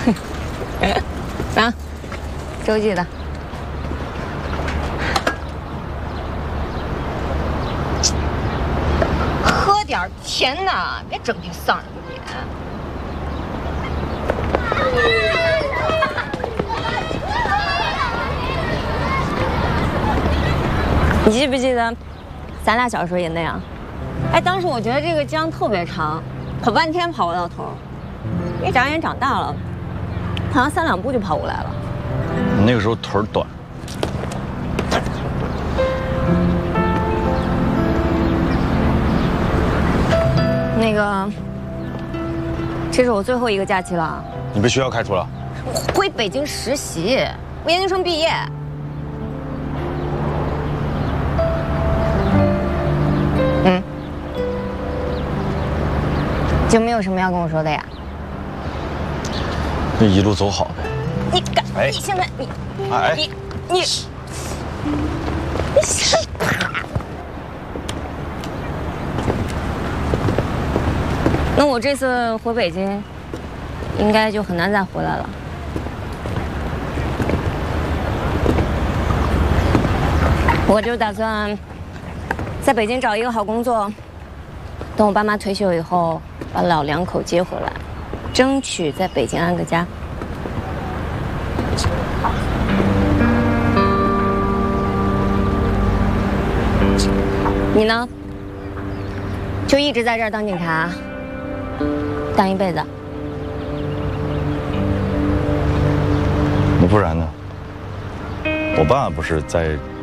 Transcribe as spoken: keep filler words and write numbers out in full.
啊，周记的。喝点甜的，别整天丧人脸。你记不记得，咱俩小时候也那样？哎，当时我觉得这个江特别长，跑半天跑不到头。一眨眼长大了，好像三两步就跑过来了。 你那个时候腿儿短。 那个，这是我最后一个假期了。 你被学校开除了？ 我回北京实习，我研究生毕业。嗯，就没有什么要跟我说的呀？ 那一路走好呗。 你敢？ 哎， 你现在你， 哎， 你你，你想跑？那我这次回北京，应该就很难再回来了。我就打算在北京找一个好工作，等我爸妈退休以后，把老两口接回来，争取在北京安个家。你呢？就一直在这儿当警察？当一辈子？ 你不然呢？我爸不是在